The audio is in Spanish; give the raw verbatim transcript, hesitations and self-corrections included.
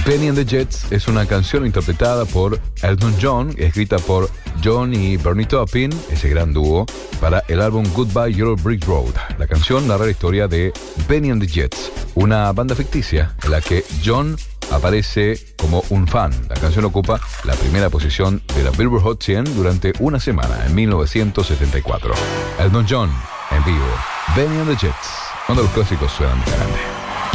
Benny and the Jets es una canción interpretada por Elton John, escrita por John y Bernie Taupin, ese gran dúo, para el álbum Goodbye Yellow Brick Road. La canción narra la historia de Benny and the Jets, una banda ficticia en la que John aparece como un fan. La canción ocupa la primera posición de la Billboard Hot cien durante una semana en mil novecientos setenta y cuatro. Elton John, en vivo. Benny and the Jets, uno de los clásicos suenan de grande.